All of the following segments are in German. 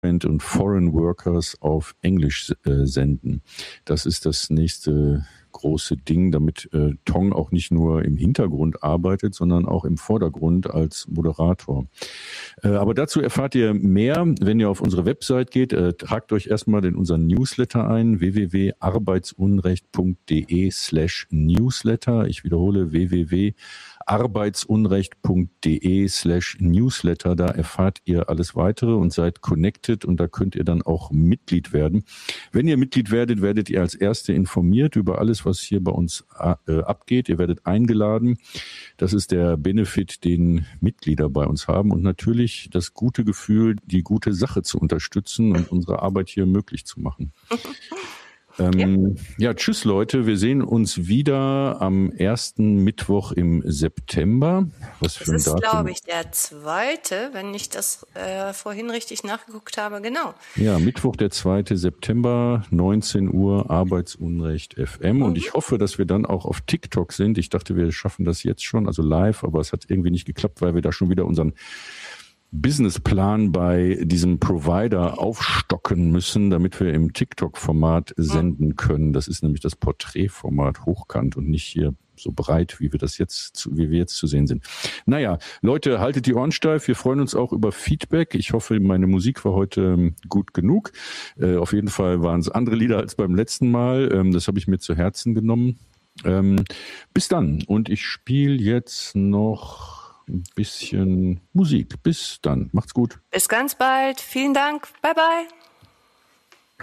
und Foreign Workers auf Englisch senden. Das ist das nächste große Ding, damit Tong auch nicht nur im Hintergrund arbeitet, sondern auch im Vordergrund als Moderator. Aber dazu erfahrt ihr mehr, wenn ihr auf unsere Website geht. Tragt euch erstmal in unseren Newsletter ein, www.arbeitsunrecht.de/Newsletter. Ich wiederhole, www.arbeitsunrecht.de/Newsletter. Da erfahrt ihr alles weitere und seid connected und da könnt ihr dann auch Mitglied werden. Wenn ihr Mitglied werdet, werdet ihr als Erste informiert über alles, was hier bei uns abgeht. Ihr werdet eingeladen. Das ist der Benefit, den Mitglieder bei uns haben und natürlich das gute Gefühl, die gute Sache zu unterstützen und unsere Arbeit hier möglich zu machen. Ja, tschüss Leute. Wir sehen uns wieder am ersten Mittwoch im September. Was für ein Datum? Das ist, glaube ich, der 2., wenn ich das vorhin richtig nachgeguckt habe. Genau. Ja, Mittwoch, der 2. September, 19 Uhr, Arbeitsunrecht FM. Und ich hoffe, dass wir dann auch auf TikTok sind. Ich dachte, wir schaffen das jetzt schon, also live, aber es hat irgendwie nicht geklappt, weil wir da schon wieder unseren Businessplan bei diesem Provider aufstocken müssen, damit wir im TikTok-Format senden können. Das ist nämlich das Porträtformat hochkant und nicht hier so breit, wie wir jetzt zu sehen sind. Naja, Leute, haltet die Ohren steif. Wir freuen uns auch über Feedback. Ich hoffe, meine Musik war heute gut genug. Auf jeden Fall waren es andere Lieder als beim letzten Mal. Das habe ich mir zu Herzen genommen. Bis dann. Und ich spiele jetzt noch ein bisschen Musik. Bis dann. Macht's gut. Bis ganz bald. Vielen Dank. Bye, bye.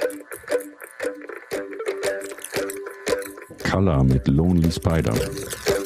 Color mit Lonely Spider.